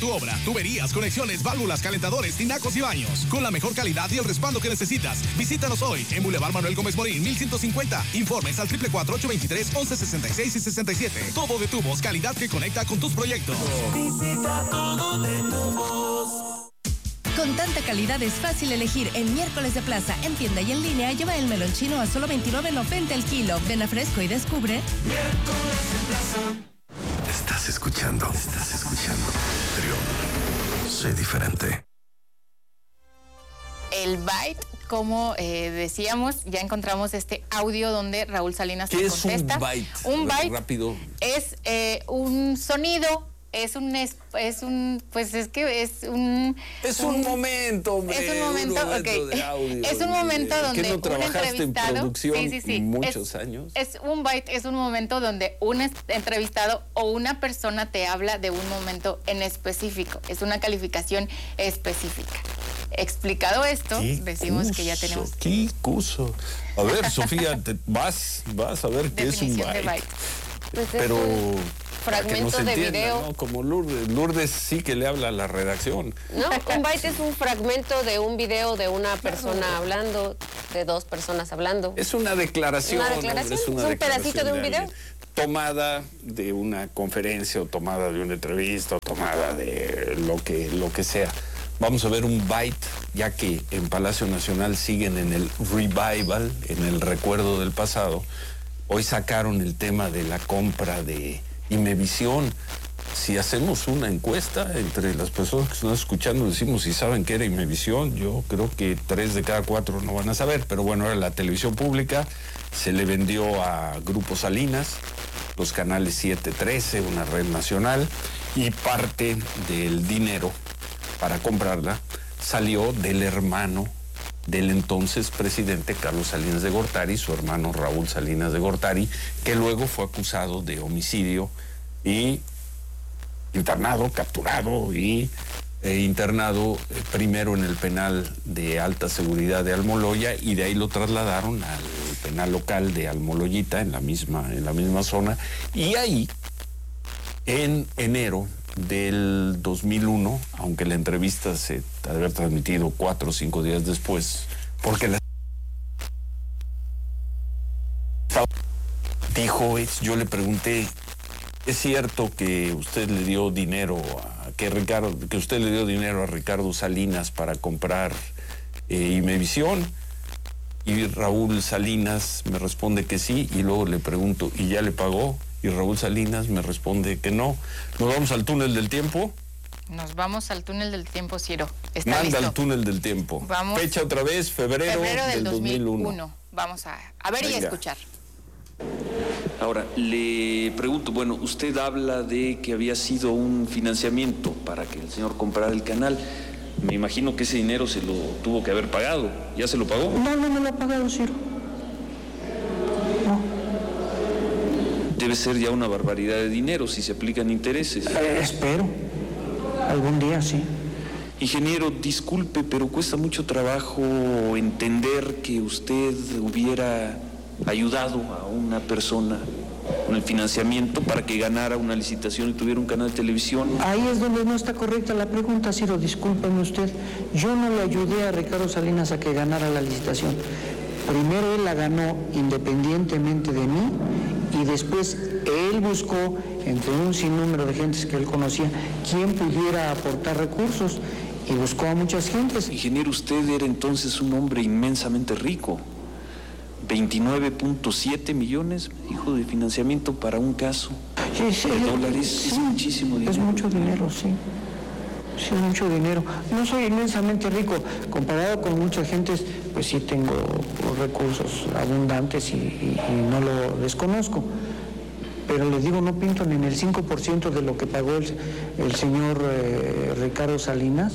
Tu obra, tuberías, conexiones, válvulas, calentadores, tinacos y baños. Con la mejor calidad y el respaldo que necesitas. Visítanos hoy en Boulevard Manuel Gómez Morín, 1150. Informes al 444-823-1166 y 67. Todo de Tubos, calidad que conecta con tus proyectos. Visita Todo de Tubos. Con tanta calidad es fácil elegir. En miércoles de plaza, en tienda y en línea, lleva el melón chino a solo $29.90 el kilo. Ven a Fresco y descubre. Miércoles de plaza. Estás escuchando Trión. Sé diferente. El Byte, como decíamos, ya encontramos este audio donde Raúl Salinas ¿Qué nos contesta. es un byte? Un byte rápido. es un sonido, es un momento, hombre, Es un momento, ok. de audio. Es un momento donde ¿Qué no un trabajaste entrevistado, en producción sí. muchos años? Es un byte, es un momento donde un entrevistado o una persona te habla de un momento en específico. Es una calificación específica. Explicado esto, decimos que ya tenemos. ¡Qué curso! A ver, Sofía, vas a ver qué es un byte. Pues pero fragmento de video, ¿no? Como Lourdes sí que le habla a la redacción. No, un byte es un fragmento de un video de una persona hablando, de dos personas hablando. Es una declaración. Es un pedacito de un video. Tomada de una conferencia o tomada de una entrevista o tomada de lo que sea. Vamos a ver un byte, ya que en Palacio Nacional siguen en el revival, en el recuerdo del pasado. Hoy sacaron el tema de la compra de Imevisión. Si hacemos una encuesta entre las personas que están escuchando, decimos si saben qué era Imevisión, yo creo que 3 de cada 4 no van a saber, pero bueno, era la televisión pública, se le vendió a Grupo Salinas, los canales 7, 13, una red nacional, y parte del dinero para comprarla salió del hermano del entonces presidente Carlos Salinas de Gortari, su hermano Raúl Salinas de Gortari, que luego fue acusado de homicidio y internado, capturado y internado primero en el penal de alta seguridad de Almoloya, y de ahí lo trasladaron al penal local de Almoloyita en la misma zona, y ahí en enero del 2001, aunque la entrevista se ha de haber transmitido 4 o 5 días después, porque dijo, yo le pregunté, ¿es cierto que usted le dio dinero que usted le dio dinero a Ricardo Salinas para comprar Imevisión? Y Raúl Salinas me responde que sí, y luego le pregunto, ¿y ya le pagó? Y Raúl Salinas me responde que no. ¿Nos vamos al túnel del tiempo? Nos vamos al túnel del tiempo, Ciro. ¿Está Manda listo? al túnel del tiempo. Vamos. Fecha otra vez, febrero del 2001. Vamos a ver. Venga. Y a escuchar. Ahora, le pregunto, bueno, usted habla de que había sido un financiamiento para que el señor comprara el canal. Me imagino que ese dinero se lo tuvo que haber pagado. ¿Ya se lo pagó? No me lo ha pagado, Ciro. Debe ser ya una barbaridad de dinero si se aplican intereses. Espero. Algún día, sí. Ingeniero, disculpe, pero cuesta mucho trabajo entender que usted hubiera ayudado a una persona con el financiamiento para que ganara una licitación y tuviera un canal de televisión. Ahí es donde no está correcta la pregunta, Ciro, discúlpeme usted. Yo no le ayudé a Ricardo Salinas a que ganara la licitación. Primero él la ganó independientemente de mí, y después él buscó, entre un sinnúmero de gentes que él conocía, quién pudiera aportar recursos, y buscó a muchas gentes. Ingeniero, usted era entonces un hombre inmensamente rico. 29.7 millones, hijo, de financiamiento para un caso. Sí, de dólares, sí, es muchísimo dinero. Es mucho dinero, sí. Sí, es mucho dinero. No soy inmensamente rico. Comparado con muchas gentes, pues sí tengo recursos abundantes y no lo desconozco. Pero les digo, no pinto ni en el 5% de lo que pagó el señor Ricardo Salinas.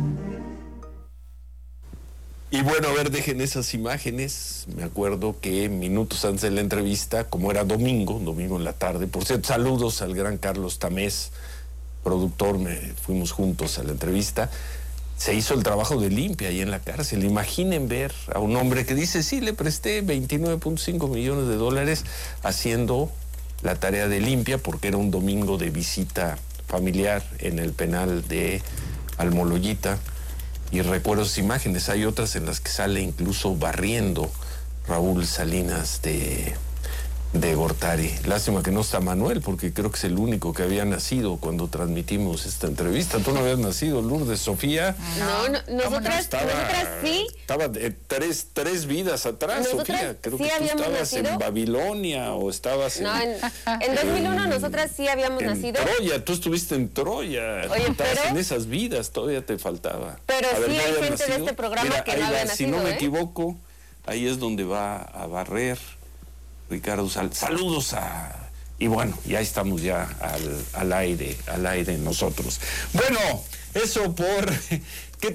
Y bueno, a ver, dejen esas imágenes. Me acuerdo que minutos antes de la entrevista, como era domingo en la tarde, por cierto, saludos al gran Carlos Tamés, productor, fuimos juntos a la entrevista. Se hizo el trabajo de limpia ahí en la cárcel. Imaginen ver a un hombre que dice, sí, le presté 29.5 millones de dólares haciendo la tarea de limpia, porque era un domingo de visita familiar en el penal de Almoloyita. Y recuerdo esas imágenes. Hay otras en las que sale incluso barriendo Raúl Salinas de Gortari. Lástima que no está Manuel, porque creo que es el único que había nacido cuando transmitimos esta entrevista. ¿Tú no habías nacido, Lourdes, Sofía? No, nosotras sí. Estaba tres vidas atrás, Sofía. Creo sí que tú estabas nacido en Babilonia o estabas en... No, en 2001 nosotras sí habíamos nacido. En Troya, tú estuviste en Troya. Oye, estabas en esas vidas, todavía te faltaba. Pero a ver, sí ¿no hay habías gente nacido? de este programa Mira, que no había nacido, si no me equivoco, ahí es donde va a barrer Ricardo Saludos a... Y bueno, ya estamos ya al aire nosotros. Bueno, eso por... ¿Qué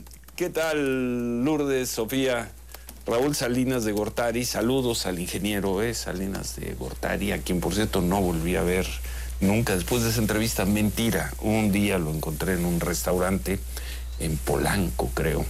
tal, Lourdes, Sofía? Raúl Salinas de Gortari, saludos al ingeniero Salinas de Gortari, a quien por cierto no volví a ver nunca después de esa entrevista. Mentira, un día lo encontré en un restaurante en Polanco, creo.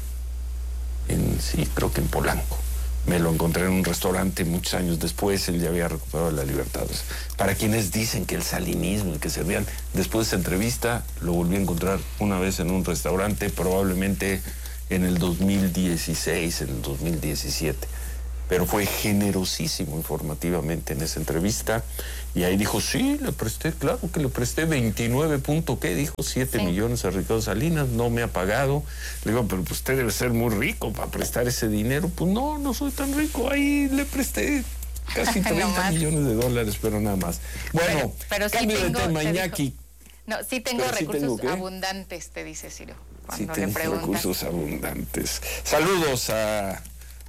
Sí, creo que en Polanco. Me lo encontré en un restaurante muchos años después, él ya había recuperado la libertad. Para quienes dicen que el salinismo y que servían, después de esa entrevista lo volví a encontrar una vez en un restaurante, probablemente en el 2016, en el 2017. Pero fue generosísimo informativamente en esa entrevista. Y ahí dijo, sí, le presté, claro que le presté 29 punto, ¿qué? Dijo 7 millones a Ricardo Salinas, no me ha pagado. Le digo, pero pues usted debe ser muy rico para prestar ese dinero. Pues no soy tan rico, ahí le presté casi 30 millones de dólares, pero nada más. Bueno, pero cambio de tema, Iñaki. No, sí tengo recursos abundantes, te dice Ciro, cuando le preguntas. Recursos abundantes. Saludos a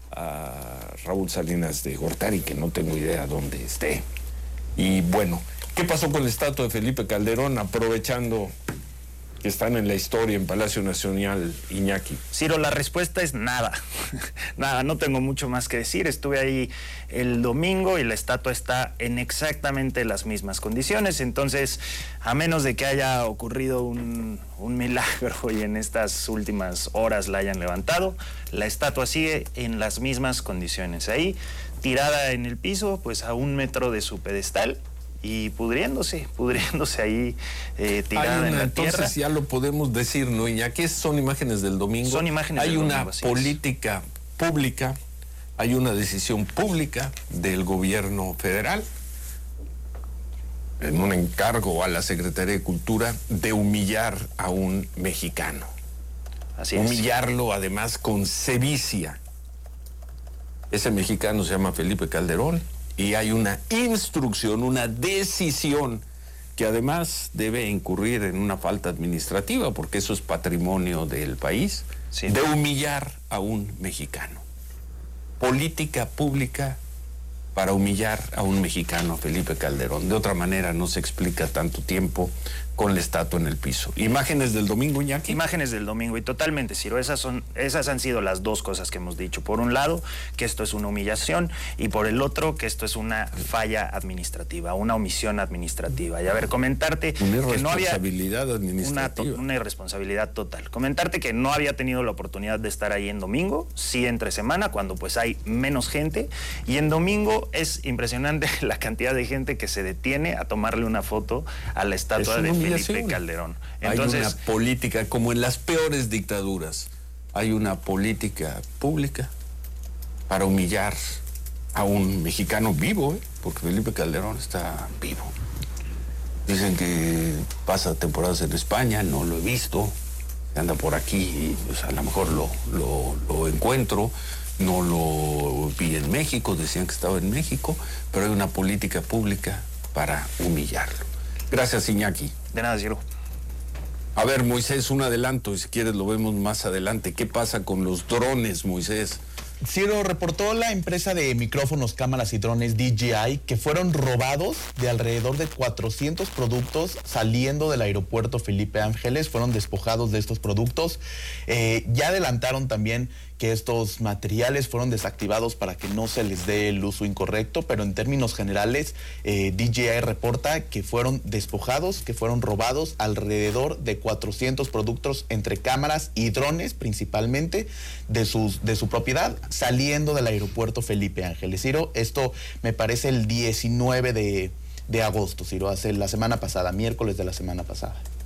Raúl Salinas de Gortari, que no tengo idea dónde esté. Y bueno, ¿qué pasó con la estatua de Felipe Calderón, aprovechando que están en la historia en Palacio Nacional, Iñaki? Ciro, la respuesta es nada. Nada, no tengo mucho más que decir. Estuve ahí el domingo y la estatua está en exactamente las mismas condiciones. Entonces, a menos de que haya ocurrido un milagro y en estas últimas horas la hayan levantado, la estatua sigue en las mismas condiciones. Ahí, tirada en el piso, pues a 1 metro de su pedestal, y pudriéndose ahí, tirada en la tierra. Entonces ya lo podemos decir, ¿no, Iñaki? Son imágenes del domingo. Son imágenes del domingo. Hay una política pública, hay una decisión pública del gobierno federal, en un encargo a la Secretaría de Cultura, de humillar a un mexicano. Así es. Humillarlo además con sevicia. Ese mexicano se llama Felipe Calderón. Y hay una instrucción, una decisión que además debe incurrir en una falta administrativa, porque eso es patrimonio del país, sí, de humillar a un mexicano. Política pública para humillar a un mexicano, Felipe Calderón. De otra manera no se explica tanto tiempo con la estatua en el piso. ¿Imágenes del domingo, Iñaki? Imágenes del domingo, y totalmente, Ciro, esas han sido las dos cosas que hemos dicho. Por un lado, que esto es una humillación, y por el otro, que esto es una falla administrativa, una omisión administrativa. Y a ver, comentarte una irresponsabilidad que no había administrativa. una irresponsabilidad total. Comentarte que no había tenido la oportunidad de estar ahí en domingo, sí entre semana, cuando pues hay menos gente, y en domingo es impresionante la cantidad de gente que se detiene a tomarle una foto a la estatua de Felipe Calderón. Entonces, hay una política, como en las peores dictaduras, hay una política pública para humillar a un mexicano vivo, porque Felipe Calderón está vivo. Dicen que pasa temporadas en España, no lo he visto, anda por aquí, y, pues, a lo mejor lo encuentro. No lo vi en México, decían que estaba en México, pero hay una política pública para humillarlo. Gracias, Iñaki. De nada, Ciro. A ver, Moisés, un adelanto, y si quieres lo vemos más adelante. ¿Qué pasa con los drones, Moisés? Ciro, reportó la empresa de micrófonos, cámaras y drones DJI que fueron robados de alrededor de 400 productos saliendo del aeropuerto Felipe Ángeles. Fueron despojados de estos productos. Ya adelantaron también que estos materiales fueron desactivados para que no se les dé el uso incorrecto, pero en términos generales, DJI reporta que fueron despojados, que fueron robados alrededor de 400 productos entre cámaras y drones, principalmente de su propiedad, saliendo del aeropuerto Felipe Ángeles. Ciro, esto me parece el 19 de agosto, Ciro, hace la semana pasada, miércoles de la semana pasada.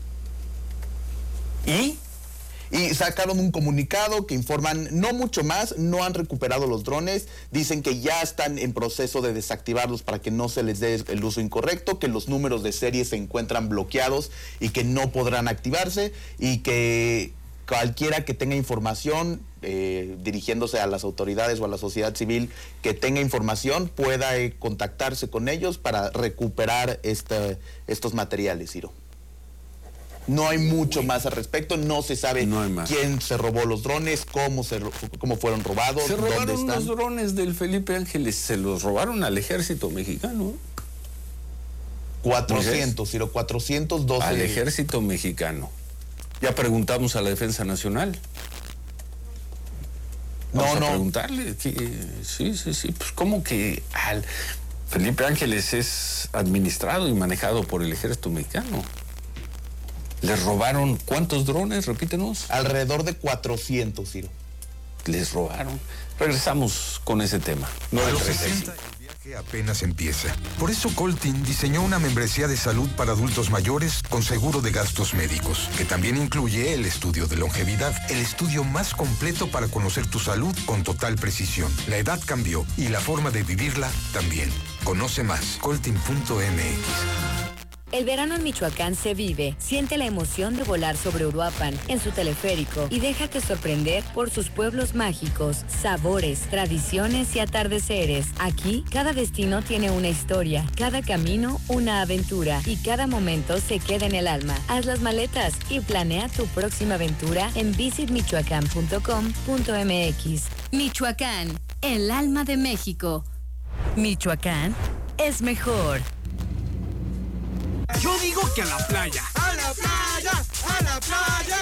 Y sacaron un comunicado que informan no mucho más, no han recuperado los drones, dicen que ya están en proceso de desactivarlos para que no se les dé el uso incorrecto, que los números de serie se encuentran bloqueados y que no podrán activarse, y que cualquiera que tenga información, dirigiéndose a las autoridades o a la sociedad civil, que tenga información pueda contactarse con ellos para recuperar estos materiales, Ciro. No hay mucho más al respecto, no se sabe quién se robó los drones, cómo fueron robados. Se robaron los drones del Felipe Ángeles, se los robaron al ejército mexicano. 400, Ciro, 412. Al ejército mexicano. Ya preguntamos a la Defensa Nacional. Vamos a preguntarle. Sí. Pues ¿cómo que al Felipe Ángeles es administrado y manejado por el ejército mexicano? ¿Les robaron cuántos drones? Repítenos. Alrededor de 400, Ciro. Les robaron. Regresamos con ese tema. A los 60, el viaje apenas empieza. Por eso Coltin diseñó una membresía de salud para adultos mayores con seguro de gastos médicos, que también incluye el estudio de longevidad, el estudio más completo para conocer tu salud con total precisión. La edad cambió y la forma de vivirla también. Conoce más, coltin.mx. El verano en Michoacán se vive. Siente la emoción de volar sobre Uruapan en su teleférico y déjate sorprender por sus pueblos mágicos, sabores, tradiciones y atardeceres. Aquí, cada destino tiene una historia, cada camino una aventura y cada momento se queda en el alma. Haz las maletas y planea tu próxima aventura en visitmichoacán.com.mx. Michoacán, el alma de México. Michoacán es mejor. Yo digo que a la playa. ¡A la playa! ¡A la playa!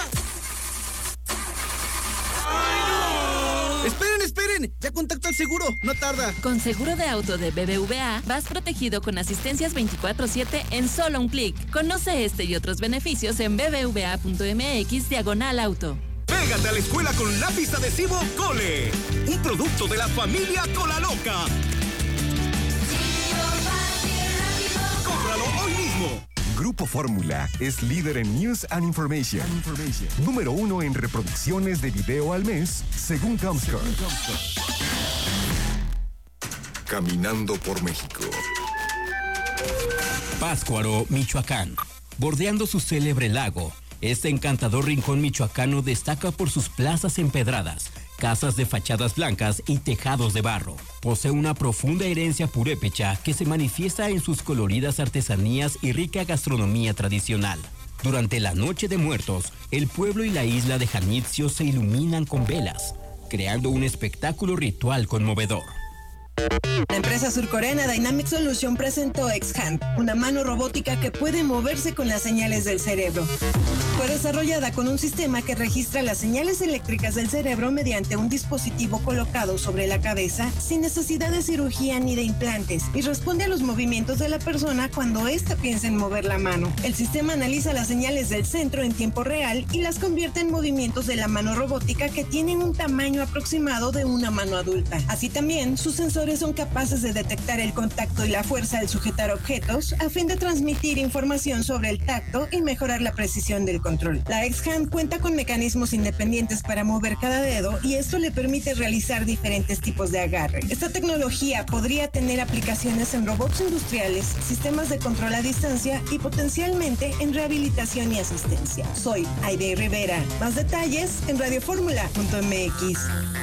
¡Ay, no! ¡Esperen! Ya contacta al seguro, no tarda. Con seguro de auto de BBVA, vas protegido con asistencias 24/7 en solo un clic. Conoce este y otros beneficios en bbva.mx/auto. Pégate a la escuela con lápiz adhesivo Cole. Un producto de la familia Cola Loca. ¡Cómpralo hoy mismo! Grupo Fórmula es líder en News and Information. Número 1 en reproducciones de video al mes, según Comscore. Caminando por México. Pátzcuaro, Michoacán. Bordeando su célebre lago, este encantador rincón michoacano destaca por sus plazas empedradas, casas de fachadas blancas y tejados de barro. Posee una profunda herencia purépecha que se manifiesta en sus coloridas artesanías y rica gastronomía tradicional. Durante la Noche de Muertos, el pueblo y la isla de Janitzio se iluminan con velas, creando un espectáculo ritual conmovedor. La empresa surcoreana Dynamic Solution presentó X-Hand, una mano robótica que puede moverse con las señales del cerebro. Fue desarrollada con un sistema que registra las señales eléctricas del cerebro mediante un dispositivo colocado sobre la cabeza sin necesidad de cirugía ni de implantes y responde a los movimientos de la persona cuando ésta piensa en mover la mano. El sistema analiza las señales del centro en tiempo real y las convierte en movimientos de la mano robótica que tienen un tamaño aproximado de una mano adulta. Así también, sus sensores son capaces de detectar el contacto y la fuerza al sujetar objetos a fin de transmitir información sobre el tacto y mejorar la precisión del control. La X-Hand cuenta con mecanismos independientes para mover cada dedo y esto le permite realizar diferentes tipos de agarre. Esta tecnología podría tener aplicaciones en robots industriales, sistemas de control a distancia y potencialmente en rehabilitación y asistencia. Soy Aide Rivera. Más detalles en radioformula.mx.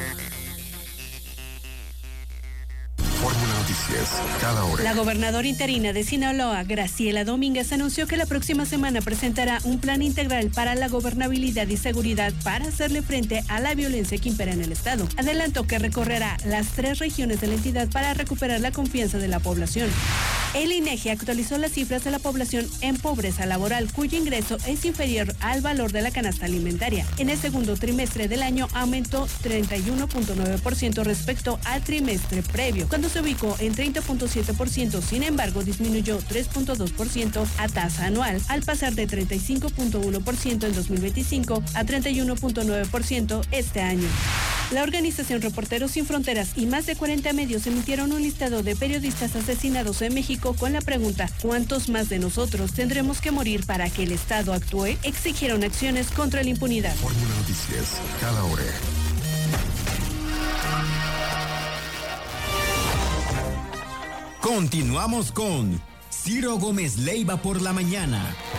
Fórmula Noticias, cada hora. La gobernadora interina de Sinaloa, Graciela Domínguez, anunció que la próxima semana presentará un plan integral para la gobernabilidad y seguridad para hacerle frente a la violencia que impera en el estado. Adelantó que recorrerá las 3 regiones de la entidad para recuperar la confianza de la población. El INEGI actualizó las cifras de la población en pobreza laboral, cuyo ingreso es inferior al valor de la canasta alimentaria. En el segundo trimestre del año aumentó 31.9% respecto al trimestre previo, cuando se ubicó en 30.7%, sin embargo disminuyó 3.2% a tasa anual, al pasar de 35.1% en 2025 a 31.9% este año. La organización Reporteros Sin Fronteras y más de 40 medios emitieron un listado de periodistas asesinados en México con la pregunta: ¿cuántos más de nosotros tendremos que morir para que el Estado actúe? Exigieron acciones contra la impunidad. Fórmula Noticias, cada hora. Continuamos con Ciro Gómez Leiva por la mañana.